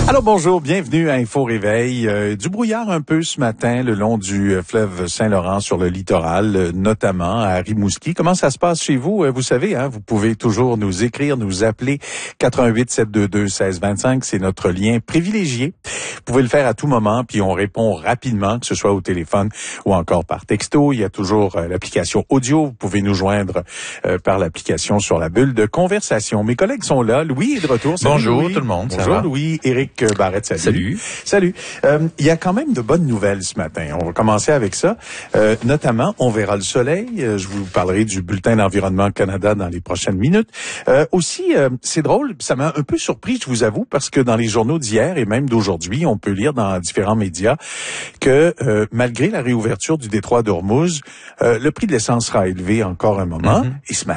Alors bonjour, bienvenue à Info Réveil. Du brouillard un peu ce matin le long du fleuve Saint-Laurent sur le littoral, notamment à Rimouski. Comment ça se passe chez vous? Vous savez, vous pouvez toujours nous écrire, nous appeler 88-722-1625. C'est notre lien privilégié. Vous pouvez le faire à tout moment, puis on répond rapidement, que ce soit au téléphone ou encore par texto. Il y a toujours l'application audio. Vous pouvez nous joindre par l'application sur la bulle de conversation. Mes collègues sont là. Louis est de retour. Salut, Bonjour Louis. tout le monde. Bonjour ça va? Louis. Éric Barrette, salut. Salut. Il y a quand même de bonnes nouvelles ce matin. On va commencer avec ça. Notamment, on verra le soleil. Je vous parlerai du bulletin d'Environnement Canada dans les prochaines minutes. Aussi, c'est drôle, ça m'a un peu surpris, je vous avoue, parce que dans les journaux d'hier et même d'aujourd'hui, on peut lire dans différents médias que malgré la réouverture du détroit d'Ormuz, le prix de l'essence sera élevé encore un moment. Et ce matin,